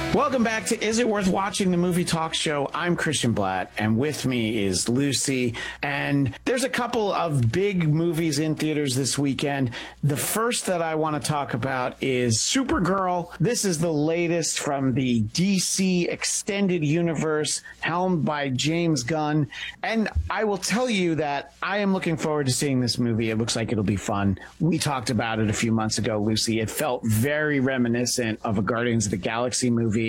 Welcome back to Is It Worth Watching, the movie talk show. I'm Christian Blatt, and with me is Lucy. And there's a couple of big movies in theaters this weekend. The first that I want to talk about is Supergirl. This is the latest from the DC Extended Universe, helmed by James Gunn. And I will tell you that I am looking forward to seeing this movie. It looks like it'll be fun. We talked about it a few months ago, Lucy. It felt very reminiscent of a Guardians of the Galaxy movie.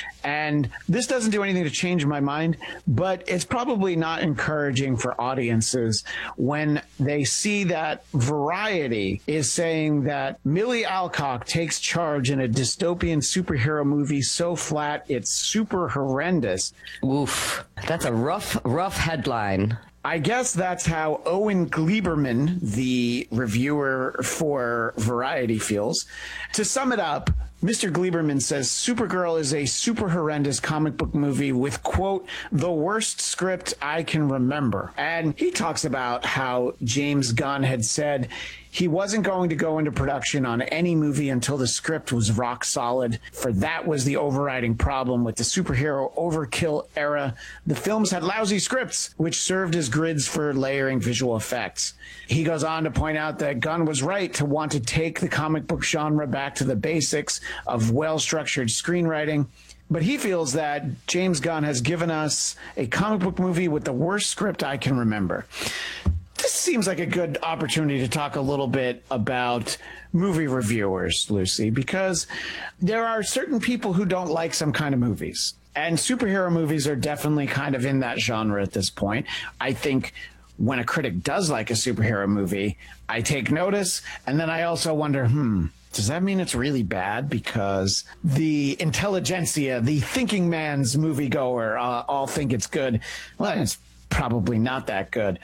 And this doesn't do anything to change my mind, but it's probably not encouraging for audiences when they see that Variety is saying that Millie Alcock takes charge in a dystopian superhero movie so flat it's super horrendous. Oof, that's a rough headline. I guess that's how Owen Gleiberman, the reviewer for Variety, feels. To sum it up, Mr. Gleiberman says Supergirl is a super horrendous comic book movie with, quote, the worst script I can remember. And he talks about how James Gunn had said he wasn't going to go into production on any movie until the script was rock solid, for that was the overriding problem with the superhero overkill era. The films had lousy scripts, which served as grids for layering visual effects. He goes on to point out that Gunn was right to want to take the comic book genre back to the basics of well-structured screenwriting. But he feels that James Gunn has given us a comic book movie with the worst script I can remember. This seems like a good opportunity to talk a little bit about movie reviewers, Lucy, because there are certain people who don't like some kind of movies. And superhero movies are definitely kind of in that genre at this point. I think when a critic does like a superhero movie, I take notice, and then I also wonder, does that mean it's really bad? Because the intelligentsia, the thinking man's moviegoer, all think it's good. Well, it's probably not that good.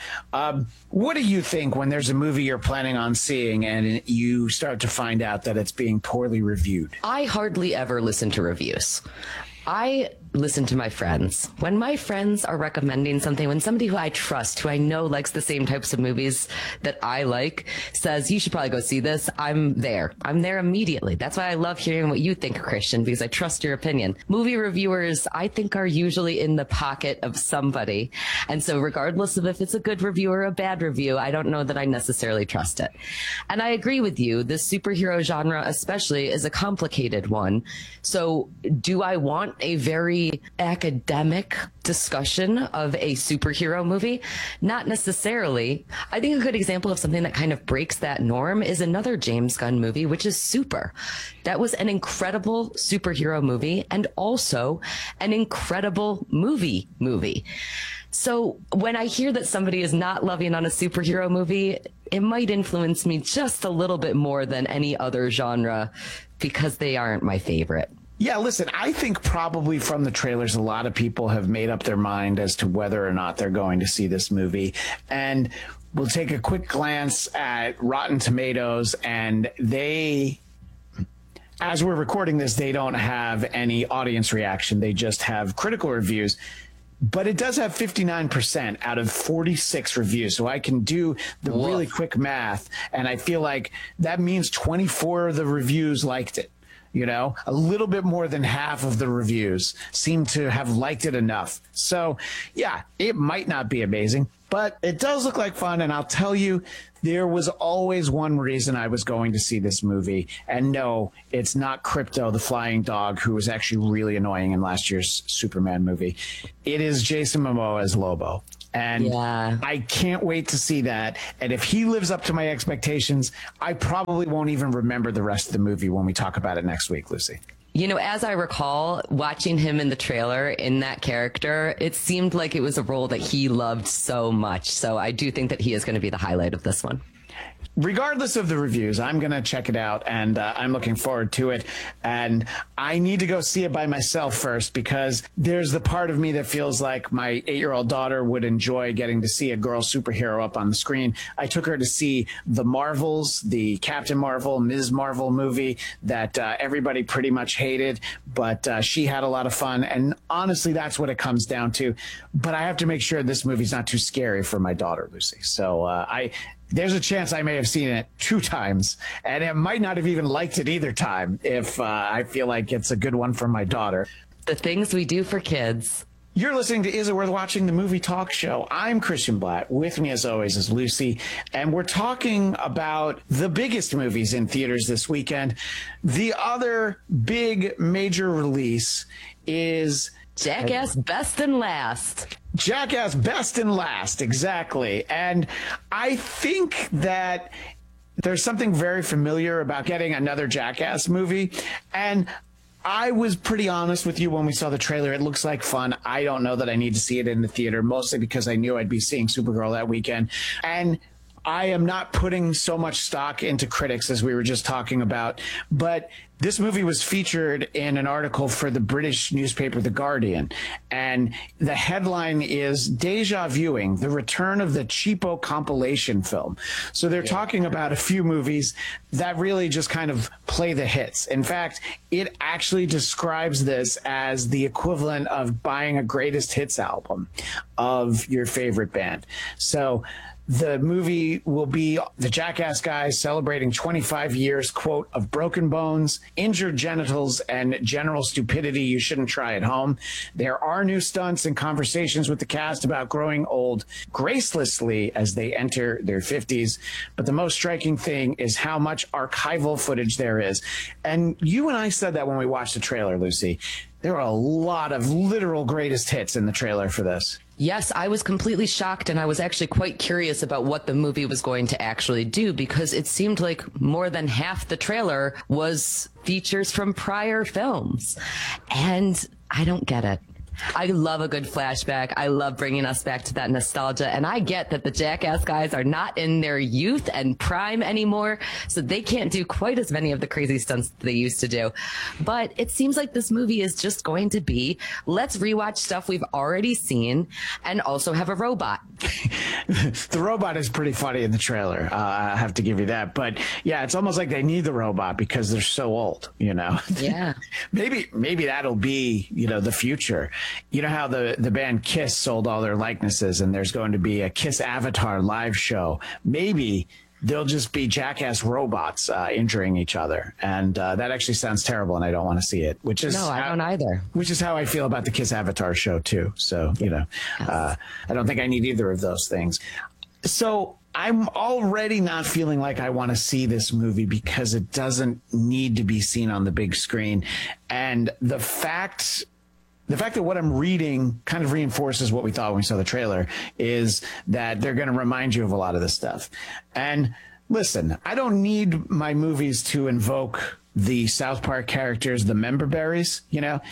What do you think when there's a movie you're planning on seeing and you start to find out that it's being poorly reviewed? I hardly ever listen to reviews. I listen to my friends. When my friends are recommending something, when somebody who I trust, who I know likes the same types of movies that I like, says, you should probably go see this, I'm there. I'm there immediately. That's why I love hearing what you think, Christian, because I trust your opinion. Movie reviewers, I think, are usually in the pocket of somebody. And so regardless of if it's a good review or a bad review, I don't know that I necessarily trust it. And I agree with you. The superhero genre especially is a complicated one. So do I want a very academic discussion of a superhero movie? Not necessarily. I think a good example of something that kind of breaks that norm is another James Gunn movie, which is Super. That was an incredible superhero movie and also an incredible movie. So when I hear that somebody is not loving on a superhero movie, it might influence me just a little bit more than any other genre because they aren't my favorite. Yeah, listen, I think probably from the trailers, a lot of people have made up their mind as to whether or not they're going to see this movie. And we'll take a quick glance at Rotten Tomatoes, and as we're recording this, they don't have any audience reaction. They just have critical reviews. But it does have 59% out of 46 reviews. So I can do the really quick math, and I feel like that means 24 of the reviews liked it. You know, a little bit more than half of the reviews seem to have liked it enough. So, yeah, it might not be amazing, but it does look like fun. And I'll tell you, there was always one reason I was going to see this movie. And no, it's not Crypto, the flying dog, who was actually really annoying in last year's Superman movie. It is Jason Momoa as Lobo. And yeah, I can't wait to see that. And if he lives up to my expectations, I probably won't even remember the rest of the movie when we talk about it next week, Lucy. You know, as I recall, watching him in the trailer in that character, it seemed like it was a role that he loved so much. So I do think that he is going to be the highlight of this one. Regardless of the reviews, I'm going to check it out, and I'm looking forward to it. And I need to go see it by myself first, because there's the part of me that feels like my 8-year-old daughter would enjoy getting to see a girl superhero up on the screen. I took her to see The Marvels, the Captain Marvel, Ms. Marvel movie that everybody pretty much hated, but she had a lot of fun. And honestly, that's what it comes down to. But I have to make sure this movie's not too scary for my daughter, Lucy. So there's a chance I may have seen it 2 times, and it might not have even liked it either time if I feel like it's a good one for my daughter. The things we do for kids. You're listening to Is It Worth Watching, the movie talk show. I'm Christian Blatt. With me, as always, is Lucy. And we're talking about the biggest movies in theaters this weekend. The other big major release is Jackass Best and Last. Jackass Best and Last, exactly. And I think that there's something very familiar about getting another Jackass movie. And I was pretty honest with you when we saw the trailer. It looks like fun. I don't know that I need to see it in the theater, mostly because I knew I'd be seeing Supergirl that weekend. And I am not putting so much stock into critics as we were just talking about, but this movie was featured in an article for the British newspaper The Guardian, and the headline is Deja Viewing, the return of the cheapo compilation film. So they're talking about a few movies that really just kind of play the hits. In fact, it actually describes this as the equivalent of buying a greatest hits album of your favorite band. So the movie will be the Jackass guys celebrating 25 years, quote, of broken bones, injured genitals, and general stupidity you shouldn't try at home. There are new stunts and conversations with the cast about growing old gracelessly as they enter their 50s. But the most striking thing is how much archival footage there is. And you and I said that when we watched the trailer, Lucy. There are a lot of literal greatest hits in the trailer for this. Yes, I was completely shocked, and I was actually quite curious about what the movie was going to actually do, because it seemed like more than half the trailer was features from prior films. And I don't get it. I love a good flashback. I love bringing us back to that nostalgia. And I get that the Jackass guys are not in their youth and prime anymore, so they can't do quite as many of the crazy stunts that they used to do. But it seems like this movie is just going to be, let's rewatch stuff we've already seen and also have a robot. The robot is pretty funny in the trailer. I have to give you that. But yeah, it's almost like they need the robot because they're so old, you know? Yeah. Maybe that'll be, you know, the future. You know how the band Kiss sold all their likenesses and there's going to be a Kiss Avatar live show. Maybe they'll just be Jackass robots injuring each other. And that actually sounds terrible, and I don't want to see it. No, I don't either. Which is how I feel about the Kiss Avatar show, too. So, you know, I don't think I need either of those things. So I'm already not feeling like I want to see this movie because it doesn't need to be seen on the big screen. And the fact that what I'm reading kind of reinforces what we thought when we saw the trailer is that they're going to remind you of a lot of this stuff. And listen, I don't need my movies to invoke the South Park characters, the member berries, you know,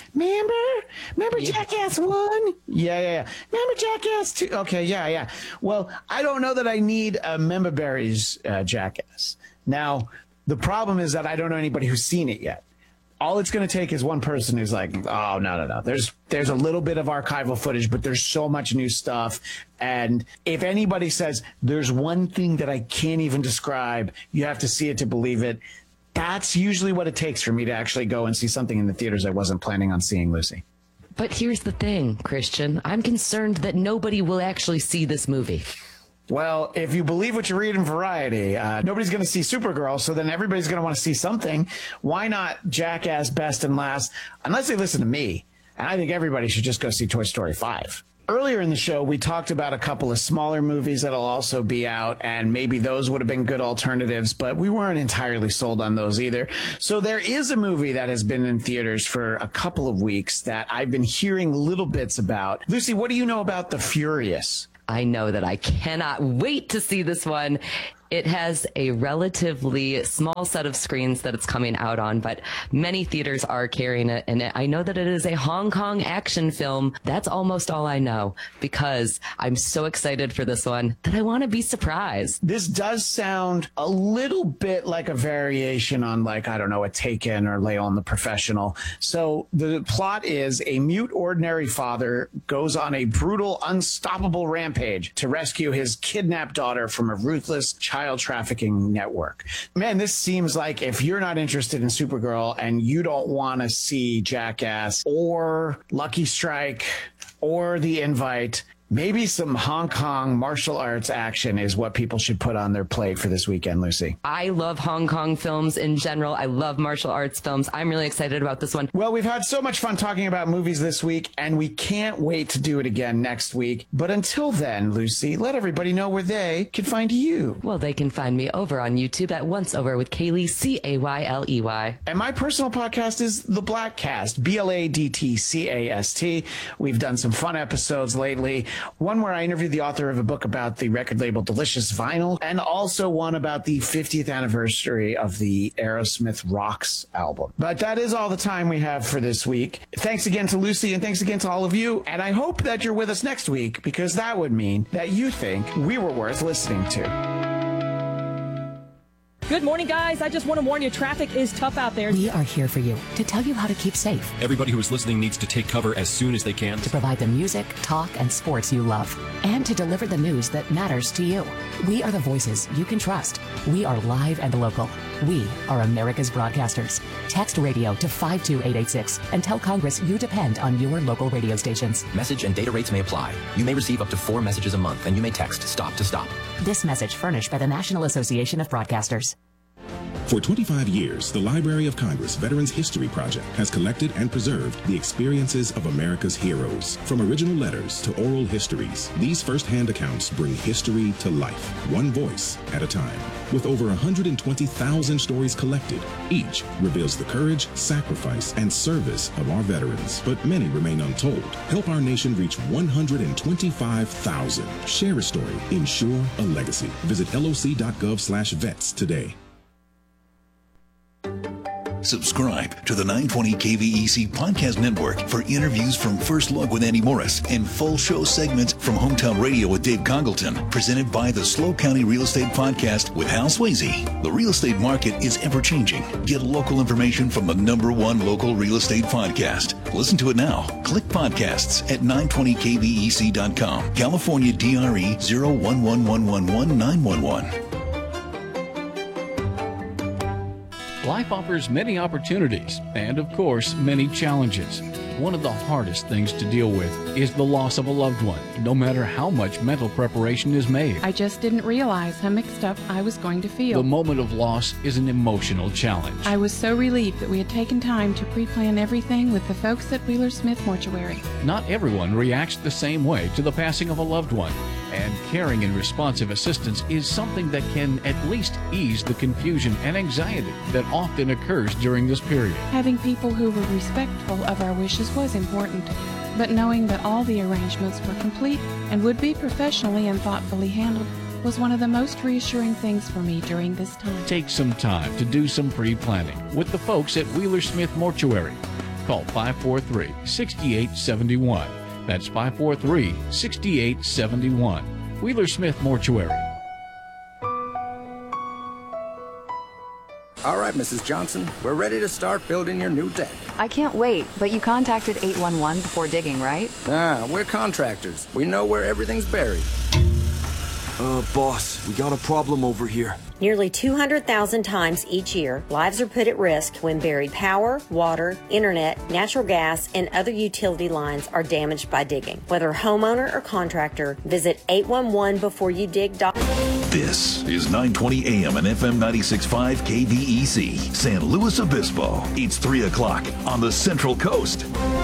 remember Jackass 1? Yeah. Remember Jackass 2? Okay. Yeah. Well, I don't know that I need a member berries Jackass. Now, the problem is that I don't know anybody who's seen it yet. All it's going to take is one person who's like, oh, no. There's a little bit of archival footage, but there's so much new stuff. And if anybody says there's one thing that I can't even describe, you have to see it to believe it, that's usually what it takes for me to actually go and see something in the theaters I wasn't planning on seeing, Lucy. But here's the thing, Christian. I'm concerned that nobody will actually see this movie. Well, if you believe what you read in Variety, nobody's going to see Supergirl, so then everybody's going to want to see something. Why not Jackass Best and Last? Unless they listen to me. And I think everybody should just go see Toy Story 5. Earlier in the show, we talked about a couple of smaller movies that'll also be out, and maybe those would have been good alternatives, but we weren't entirely sold on those either. So there is a movie that has been in theaters for a couple of weeks that I've been hearing little bits about. Lucy, what do you know about The Furious? I know that I cannot wait to see this one. It has a relatively small set of screens that it's coming out on, but many theaters are carrying it. And I know that it is a Hong Kong action film. That's almost all I know, because I'm so excited for this one that I want to be surprised. This does sound a little bit like a variation on, like, I don't know, a Taken or Leon the Professional. So the plot is a mute ordinary father goes on a brutal, unstoppable rampage to rescue his kidnapped daughter from a ruthless child trafficking network. Man, this seems like if you're not interested in Supergirl and you don't want to see Jackass or Lucky Strike or The Invite, maybe some Hong Kong martial arts action is what people should put on their plate for this weekend, Lucy. I love Hong Kong films in general. I love martial arts films. I'm really excited about this one. Well, we've had so much fun talking about movies this week, and we can't wait to do it again next week. But until then, Lucy, let everybody know where they can find you. Well, they can find me over on YouTube at Once Over with Kaylee, Cayley. And my personal podcast is The Bladtcast, BLADTCAST. We've done some fun episodes lately. One where I interviewed the author of a book about the record label Delicious Vinyl, and also one about the 50th anniversary of the Aerosmith Rocks album. But that is all the time we have for this week. Thanks again to Lucy, and thanks again to all of you. And I hope that you're with us next week, because that would mean that you think we were worth listening to. Good morning, guys. I just want to warn you, traffic is tough out there. We are here for you to tell you how to keep safe. Everybody who is listening needs to take cover as soon as they can. To provide the music, talk, and sports you love. And to deliver the news that matters to you. We are the voices you can trust. We are live and local. We are America's broadcasters. Text radio to 52886 and tell Congress you depend on your local radio stations. Message and data rates may apply. You may receive up to 4 messages a month, and you may text STOP to STOP. This message furnished by the National Association of Broadcasters. For 25 years, the Library of Congress Veterans History Project has collected and preserved the experiences of America's heroes. From original letters to oral histories, these first-hand accounts bring history to life, one voice at a time. With over 120,000 stories collected, each reveals the courage, sacrifice, and service of our veterans, but many remain untold. Help our nation reach 125,000. Share a story. Ensure a legacy. Visit loc.gov/vets today. Subscribe to the 920 KVEC Podcast Network for interviews from First Look with Andy Morris and full show segments from Hometown Radio with Dave Congleton, presented by the SLO County Real Estate Podcast with Hal Swayze. The real estate market is ever-changing. Get local information from the #1 local real estate podcast. Listen to it now. Click podcasts at 920kvec.com. California DRE 011111911. Life offers many opportunities and, of course, many challenges. One of the hardest things to deal with is the loss of a loved one, no matter how much mental preparation is made. I just didn't realize how mixed up I was going to feel. The moment of loss is an emotional challenge. I was so relieved that we had taken time to pre-plan everything with the folks at Wheeler Smith Mortuary. Not everyone reacts the same way to the passing of a loved one, and caring and responsive assistance is something that can at least ease the confusion and anxiety that often occurs during this period. Having people who were respectful of our wishes was important, but knowing that all the arrangements were complete and would be professionally and thoughtfully handled was one of the most reassuring things for me during this time. Take some time to do some pre-planning with the folks at Wheeler Smith Mortuary. Call 543-6871. That's 543-6871. Wheeler Smith Mortuary. All right, Mrs. Johnson, we're ready to start building your new deck. I can't wait, but you contacted 811 before digging, right? We're contractors. We know where everything's buried. Boss, we got a problem over here. Nearly 200,000 times each year, lives are put at risk when buried power, water, internet, natural gas, and other utility lines are damaged by digging. Whether homeowner or contractor, visit 811beforeyoudig.com. This is 920 AM and FM 96.5 KVEC, San Luis Obispo. It's 3 o'clock on the Central Coast.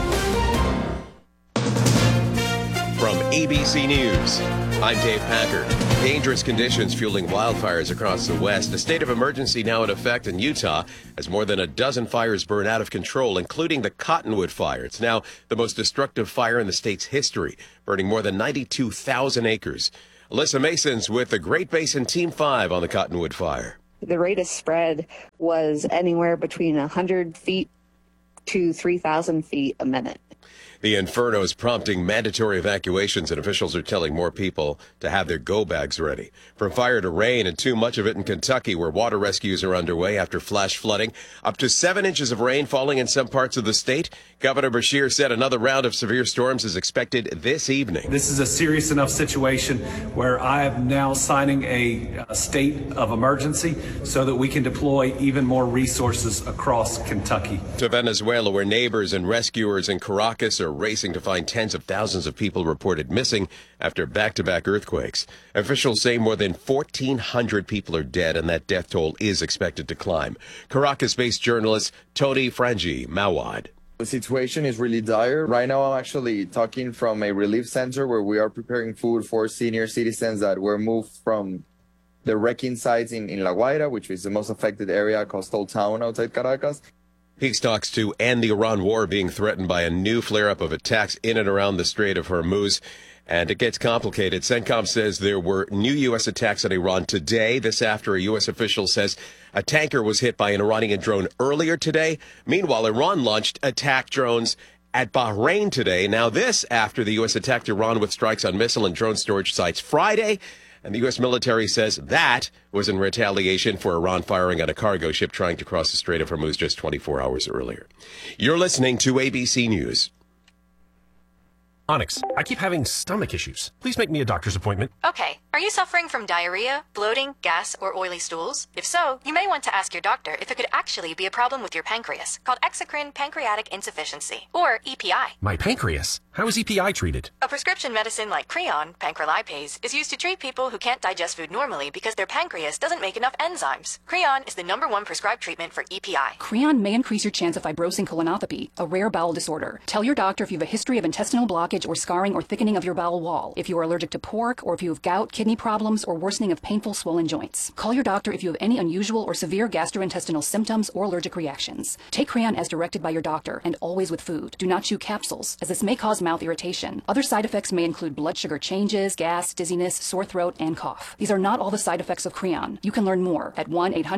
From ABC News, I'm Dave Packard. Dangerous conditions fueling wildfires across the West. A state of emergency now in effect in Utah as more than a dozen fires burn out of control, including the Cottonwood Fire. It's now the most destructive fire in the state's history, burning more than 92,000 acres. Alyssa Mason's with the Great Basin Team 5 on the Cottonwood Fire. The rate of spread was anywhere between 100 feet to 3,000 feet a minute. The inferno is prompting mandatory evacuations, and officials are telling more people to have their go bags ready. From fire to rain, and too much of it in Kentucky, where water rescues are underway after flash flooding. Up to 7 inches of rain falling in some parts of the state. Governor Beshear said another round of severe storms is expected this evening. This is a serious enough situation where I am now signing a state of emergency so that we can deploy even more resources across Kentucky. To Venezuela, where neighbors and rescuers in Caracas Caracas are racing to find tens of thousands of people reported missing after back-to-back earthquakes. Officials say more than 1,400 people are dead, and that death toll is expected to climb. Caracas-based journalist Tony Frangi Mawad. The situation is really dire. Right now, I'm actually talking from a relief center where we are preparing food for senior citizens that were moved from the wrecking sites in La Guaira, which is the most affected area, coastal town outside Caracas. Peace talks to end the Iran war being threatened by a new flare-up of attacks in and around the Strait of Hormuz. And it gets complicated. CENTCOM says there were new U.S. attacks on Iran today. This after a U.S. official says a tanker was hit by an Iranian drone earlier today. Meanwhile, Iran launched attack drones at Bahrain today. Now this after the U.S. attacked Iran with strikes on missile and drone storage sites Friday. And the U.S. military says that was in retaliation for Iran firing on a cargo ship trying to cross the Strait of Hormuz just 24 hours earlier. You're listening to ABC News. Onyx, I keep having stomach issues. Please make me a doctor's appointment. Okay. Are you suffering from diarrhea, bloating, gas, or oily stools? If so, you may want to ask your doctor if it could actually be a problem with your pancreas, called exocrine pancreatic insufficiency, or EPI. My pancreas? How is EPI treated? A prescription medicine like Creon, pancrelipase, is used to treat people who can't digest food normally because their pancreas doesn't make enough enzymes. Creon is the #1 prescribed treatment for EPI. Creon may increase your chance of fibrosing colonopathy, a rare bowel disorder. Tell your doctor if you have a history of intestinal blockage or scarring or thickening of your bowel wall, if you are allergic to pork, or if you have gout, kidney problems, or worsening of painful swollen joints. Call your doctor if you have any unusual or severe gastrointestinal symptoms or allergic reactions. Take Creon as directed by your doctor, and always with food. Do not chew capsules, as this may cause mouth irritation. Other side effects may include blood sugar changes, gas, dizziness, sore throat, and cough. These are not all the side effects of Creon. You can learn more at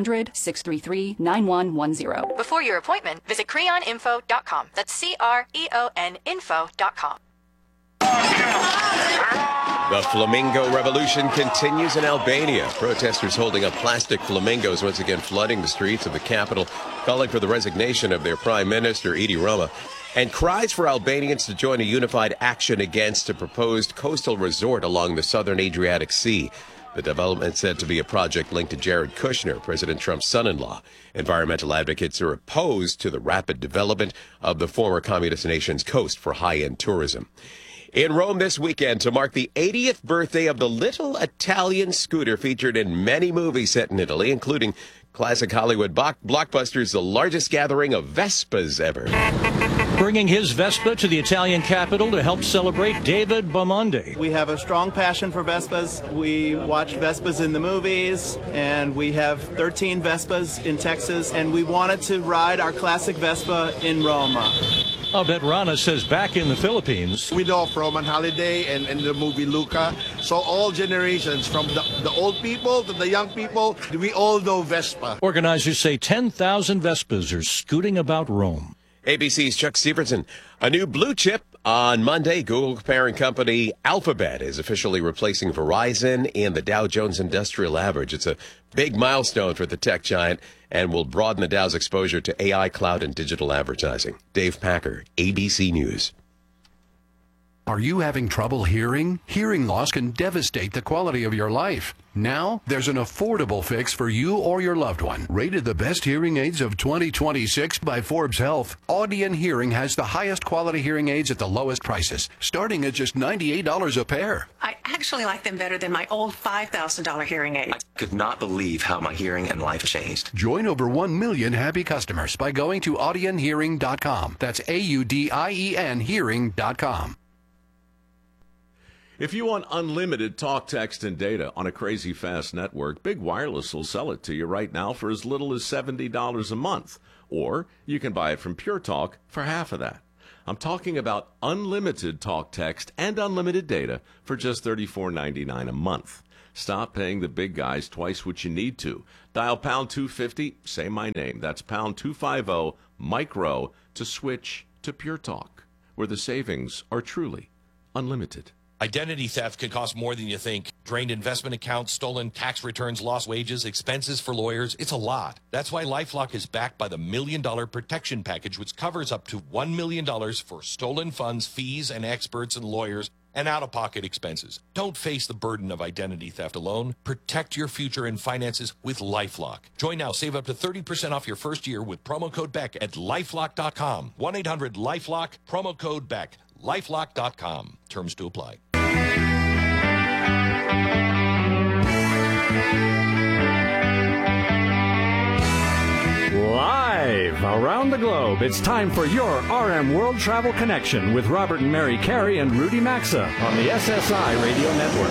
1-800-633-9110. Before your appointment, visit creoninfo.com. That's CREON info.com. The flamingo revolution continues in Albania. Protesters holding up plastic flamingos once again flooding the streets of the capital, calling for the resignation of their prime minister, Edi Rama, and cries for Albanians to join a unified action against a proposed coastal resort along the southern Adriatic Sea. The development said to be a project linked to Jared Kushner, President Trump's son-in-law. Environmental advocates are opposed to the rapid development of the former communist nation's coast for high-end tourism. In Rome this weekend, to mark the 80th birthday of the little Italian scooter featured in many movies set in Italy, including classic Hollywood blockbusters, the largest gathering of Vespas ever. Bringing his Vespa to the Italian capital to help celebrate David Bamonde. We have a strong passion for Vespas. We watch Vespas in the movies, and we have 13 Vespas in Texas, and we wanted to ride our classic Vespa in Rome. Abet Rana says back in the Philippines, we know from on holiday and in the movie Luca, so all generations, from the old people to the young people, we all know Vespa. Organizers say 10,000 Vespas are scooting about Rome. ABC's Chuck Severson. A new blue chip on Monday. Google parent company Alphabet is officially replacing Verizon in the Dow Jones Industrial Average. It's a big milestone for the tech giant and will broaden the Dow's exposure to AI, cloud, and digital advertising. Dave Packer, ABC News. Are you having trouble hearing? Hearing loss can devastate the quality of your life. Now, there's an affordable fix for you or your loved one. Rated the best hearing aids of 2026 by Forbes Health, Audion Hearing has the highest quality hearing aids at the lowest prices, starting at just $98 a pair. I actually like them better than my old $5,000 hearing aid. I could not believe how my hearing and life changed. Join over 1 million happy customers by going to audionhearing.com. That's AUDIEN hearing.com. If you want unlimited talk, text, and data on a crazy fast network, Big Wireless will sell it to you right now for as little as $70 a month. Or you can buy it from Pure Talk for half of that. I'm talking about unlimited talk, text, and unlimited data for just $34.99 a month. Stop paying the big guys twice what you need to. Dial pound 250, say my name. That's pound 250 micro to switch to Pure Talk, where the savings are truly unlimited. Identity theft can cost more than you think. Drained investment accounts, stolen tax returns, lost wages, expenses for lawyers. It's a lot. That's why LifeLock is backed by the $1 Million Protection Package, which covers up to $1 million for stolen funds, fees, and experts and lawyers, and out-of-pocket expenses. Don't face the burden of identity theft alone. Protect your future and finances with LifeLock. Join now. Save up to 30% off your first year with promo code BECK at LifeLock.com. 1-800-LifeLock, promo code BECK. LifeLock.com. Terms to apply. Live around the globe, it's time for your RM World Travel Connection with Robert and Mary Carey and Rudy Maxa on the SSI Radio Network.